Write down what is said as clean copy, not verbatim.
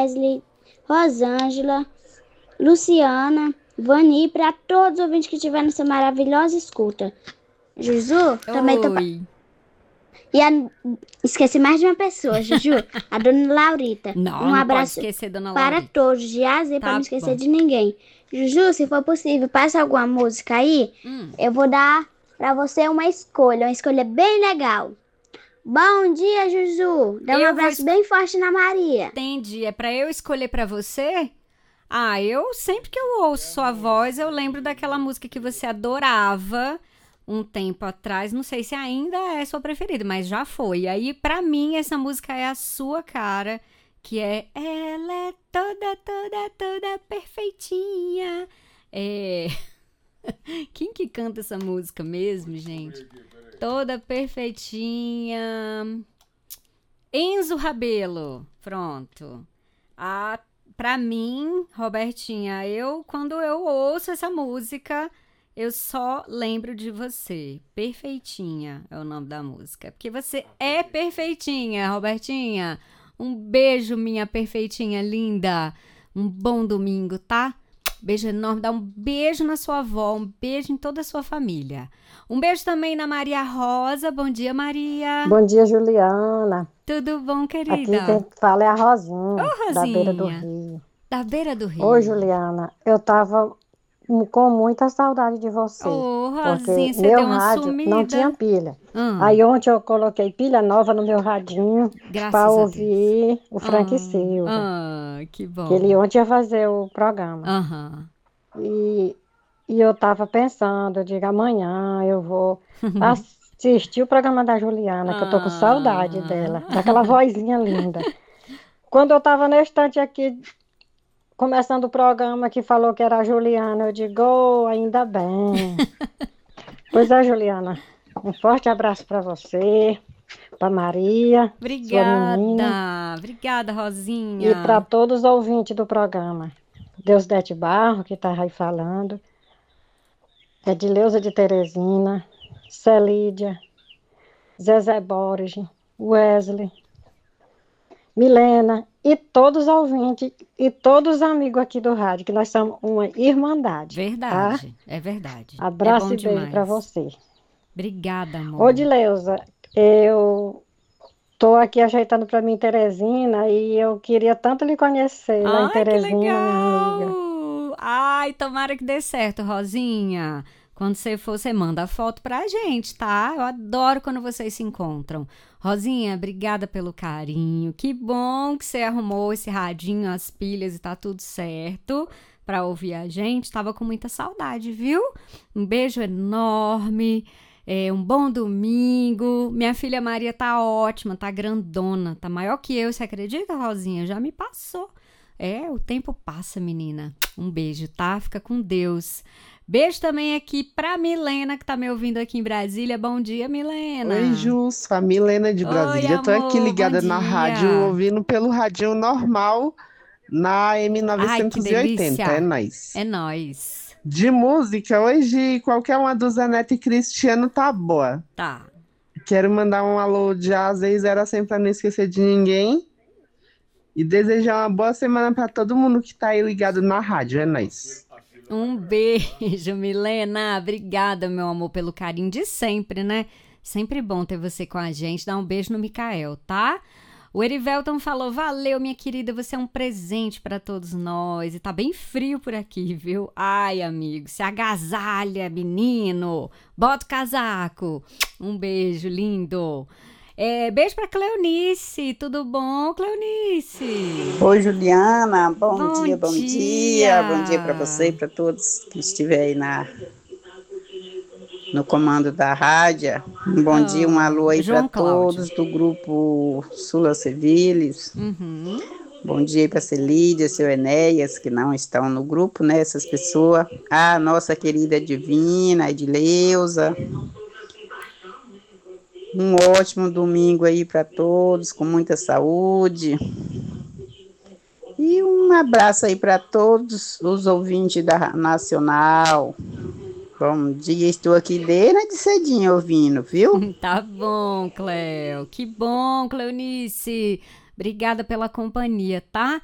Wesley, Rosângela, Luciana, Vani, para todos os ouvintes que tiveram essa maravilhosa escuta. Juju, também tô... Oi. Esqueci mais de uma pessoa, Juju, a dona Laurita. Não, Um não pode abraço esquecer, dona para Laurita. todos, de A a Z, para Tá não esquecer bom. de ninguém. Juju, se for possível, passa alguma música aí. Eu vou dar para você uma escolha bem legal. Bom dia, Juju. Dá um abraço bem forte na Maria. Entendi. É pra eu escolher pra você? Ah, eu sempre que eu ouço sua voz, eu lembro daquela música que você adorava um tempo atrás. Não sei se ainda é sua preferida, mas já foi. Aí, pra mim, essa música é a sua cara, que é Ela é toda, toda, toda perfeitinha. Quem que canta essa música mesmo, gente? Toda perfeitinha. Enzo Rabelo. Pronto. Pra mim, Robertinha, quando eu ouço essa música, eu só lembro de você. Perfeitinha é o nome da música. Porque você é perfeitinha, Robertinha. Um beijo, minha perfeitinha linda. Um bom domingo, tá? Beijo enorme. Dá um beijo na sua avó, um beijo em toda a sua família. Um beijo também na Maria Rosa. Bom dia, Maria. Bom dia, Juliana. Tudo bom, querida? Aqui quem fala é a Rosinha, Ô, da beira do Rosinha. Rio. Da beira do Rio. Oi, Juliana, eu tava com muita saudade de você. Ô, porque Rosinha, você meu deu uma rádio sumida. não tinha pilha. Aí ontem eu coloquei pilha nova no meu radinho Graças para a ouvir o Deus. Frank Silva. Que bom. Que ele ontem ia fazer o programa. E eu tava pensando, eu digo, amanhã eu vou assistir o programa da Juliana, que eu tô com saudade dela, daquela vozinha linda. Quando eu tava na estante aqui, começando o programa, que falou que era a Juliana, eu digo, oh, ainda bem. Pois é, Juliana, um forte abraço para você, para Maria, sua menina. Obrigada, Rosinha. E para todos os ouvintes do programa. Deusdete Barro, que tá aí falando. Edileuza de Teresina, Celídia, Zezé Borges, Wesley, Milena e todos os ouvintes e todos os amigos aqui do rádio, que nós somos uma irmandade. Verdade, tá? É verdade. Abraço É e beijo para você. Obrigada, amor. Ô, Dileuza, eu tô aqui ajeitando para mim Teresina e eu queria tanto lhe conhecer lá em Teresina, minha amiga. Ai, tomara que dê certo, Rosinha. Quando você for, você manda a foto pra gente, tá? Eu adoro quando vocês se encontram. Rosinha, obrigada pelo carinho. Que bom que você arrumou esse radinho, as pilhas e tá tudo certo pra ouvir a gente. Tava com muita saudade, viu? Um beijo enorme. Um bom domingo. Minha filha Maria tá ótima, tá grandona, tá maior que eu. Você acredita, Rosinha? Já me passou. O tempo passa, menina. Um beijo, tá? Fica com Deus. Beijo também aqui pra Milena, que tá me ouvindo aqui em Brasília. Bom dia, Milena. Oi, Jus, a Milena de Brasília. Oi, Tô aqui amor, ligada bom na dia. rádio, ouvindo pelo radinho normal na Ai, que M980. delícia. É nóis. É nóis. De música, hoje qualquer uma do Zanetti e Cristiano tá boa. Tá. Quero mandar um alô de Azeis, era sempre pra não esquecer de ninguém. E desejar uma boa semana pra todo mundo que tá aí ligado na rádio. É nóis. Um beijo, Milena. Obrigada, meu amor, pelo carinho de sempre, né? Sempre bom ter você com a gente. Dá um beijo no Micael, tá? O Erivelton falou, valeu, minha querida, você é um presente pra todos nós. E tá bem frio por aqui, viu? Ai, amigo, se agasalha, menino. Bota o casaco. Um beijo, lindo. Beijo pra Cleonice. Tudo bom, Cleonice? Oi, Juliana. Bom dia. Bom Dia para você e para todos que estiverem aí no comando da rádio. Um bom dia, um alô aí para todos do grupo Sula Sevilis. Bom dia para Celídia, seu Enéas, que não estão no grupo, né? Essas pessoas. A nossa querida Divina, Edileuza. Um ótimo domingo aí para todos, com muita saúde. E um abraço aí para todos os ouvintes da Nacional. Bom dia, estou aqui desde cedinho ouvindo, viu? Tá bom, Cleo. Que bom, Cleonice. Obrigada pela companhia, tá?